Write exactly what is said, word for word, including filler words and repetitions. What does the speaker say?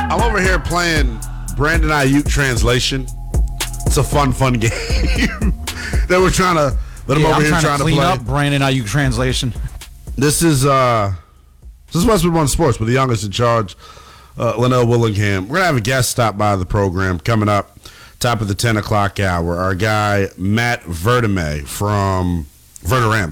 I'm over here playing Brandon Ayuk translation. It's a fun, fun game that we're trying to. That I'm yeah, over I'm here trying, trying to to clean play. up Brandon Ayuk translation. This is uh, this is Westwood One Sports with the youngest in charge, uh, Linnell Willingham. We're gonna have a guest stop by the program coming up, top of the ten o'clock hour. Our guy Matt Vertime from Verderame.